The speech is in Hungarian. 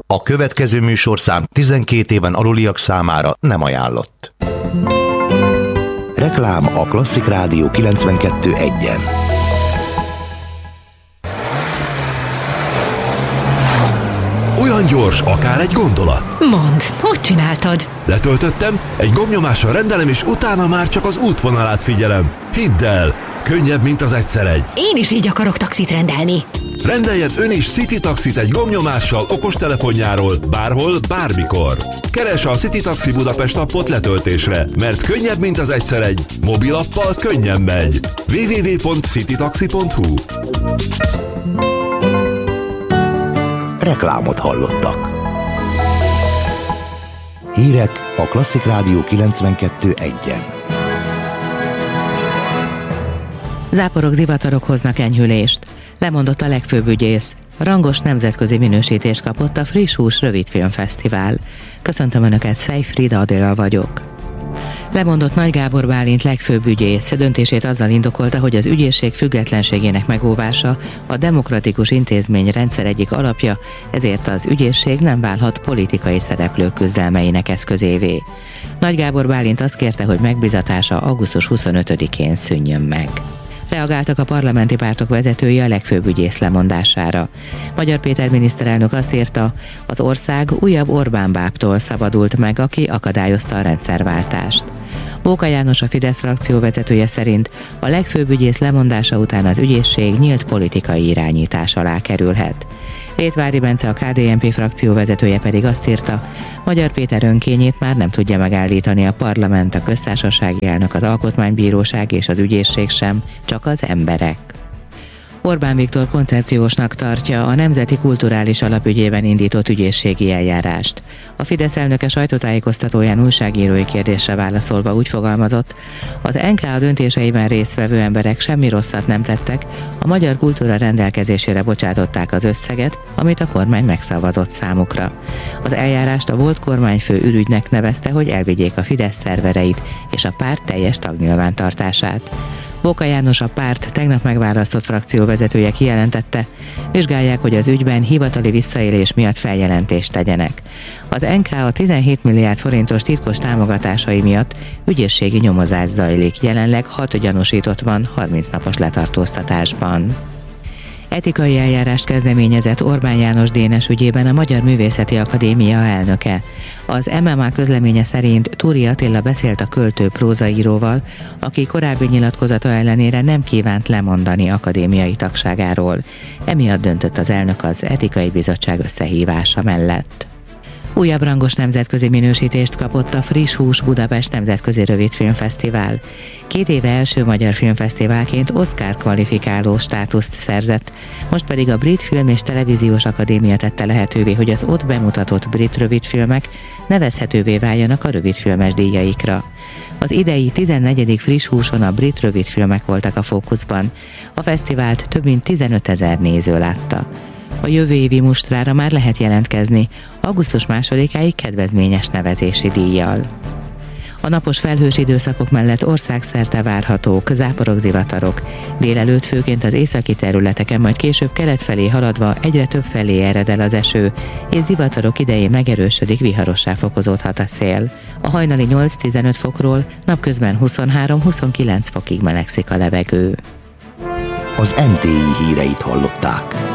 A következő műsorszám 12 éven aluliak számára nem ajánlott. Reklám a Klasszik Rádió 92.1-en. Olyan gyors, akár egy gondolat. Mondd, hogy csináltad? Letöltöttem, egy gombnyomással rendelem, és utána már csak az útvonalát figyelem. Hidd el, könnyebb, mint az egyszer egy. Én is így akarok taxit rendelni. Rendeljen ön is City Taxit egy gombnyomással okostelefonjáról, bárhol, bármikor. Keresse a City Taxi Budapest appot letöltésre, mert könnyebb, mint az egyszer egy. Mobilappal könnyen megy. www.citytaxi.hu. Reklámot hallottak. Hírek a Klasszik Rádió 92.1-en. Záporok, zivatarok hoznak enyhülést. Lemondott a legfőbb ügyész. Rangos nemzetközi minősítést kapott a Friss Hús Rövidfilmfesztivál. Köszöntöm Önöket, Szejfrida Adéla vagyok. Lemondott Nagy Gábor Bálint legfőbb ügyész. Döntését azzal indokolta, hogy az ügyészség függetlenségének megóvása a demokratikus intézményrendszer egyik alapja, ezért az ügyészség nem válhat politikai szereplők küzdelmeinek eszközévé. Nagy Gábor Bálint azt kérte, hogy megbízatása augusztus 25-én szűnjön meg. Reagáltak a parlamenti pártok vezetői a legfőbb ügyész lemondására. Magyar Péter miniszterelnök azt írta, az ország újabb Orbán bábtól szabadult meg, aki akadályozta a rendszerváltást. Bóka János, a Fidesz frakció vezetője szerint a legfőbb ügyész lemondása után az ügyészség nyílt politikai irányítás alá kerülhet. Rétvári Bence, a KDNP frakció vezetője pedig azt írta, Magyar Péter önkényét már nem tudja megállítani a parlament, a köztársasági elnök, az alkotmánybíróság és az ügyészség sem, csak az emberek. Orbán Viktor koncepciósnak tartja a Nemzeti Kulturális Alap ügyében indított ügyészségi eljárást. A Fidesz elnöke sajtótájékoztatóján újságírói kérdésre válaszolva úgy fogalmazott, az NKA döntéseiben résztvevő emberek semmi rosszat nem tettek, a magyar kultúra rendelkezésére bocsátották az összeget, amit a kormány megszavazott számukra. Az eljárást a volt kormányfő ürügynek nevezte, hogy elvigyék a Fidesz szervereit és a párt teljes tagnyilvántartását. Bóka János, a párt tegnap megválasztott frakcióvezetője kijelentette, vizsgálják, hogy az ügyben hivatali visszaélés miatt feljelentést tegyenek. Az NKA 17 milliárd forintos titkos támogatásai miatt ügyészségi nyomozás zajlik, jelenleg 6 gyanúsított van 30 napos letartóztatásban. Etikai eljárást kezdeményezett Orbán János Dénes ügyében a Magyar Művészeti Akadémia elnöke. Az MMA közleménye szerint Túri Attila beszélt a költő prózaíróval, aki korábbi nyilatkozata ellenére nem kívánt lemondani akadémiai tagságáról. Emiatt döntött az elnök az Etikai Bizottság összehívása mellett. Újabb rangos nemzetközi minősítést kapott a Friss Hús Budapest Nemzetközi Rövidfilmfesztivál. 2 éve első magyar filmfesztiválként Oscar kvalifikáló státuszt szerzett, most pedig a Brit Film és Televíziós Akadémia tette lehetővé, hogy az ott bemutatott brit rövidfilmek nevezhetővé váljanak a rövidfilmes díjaikra. Az idei 14. Friss Húson a brit rövidfilmek voltak a fókuszban. A fesztivált több mint 15 000 néző látta. A jövő évi mustrára már lehet jelentkezni, augusztus 2-áig kedvezményes nevezési díjjal. A napos felhős időszakok mellett országszerte várhatók záporok, zivatarok. Délelőtt főként az északi területeken, majd később kelet felé haladva egyre több felé ered el az eső, és zivatarok idején megerősödik, viharossá fokozódhat a szél. A hajnali 8-15 fokról napközben 23-29 fokig melegszik a levegő. Az MTI híreit hallották.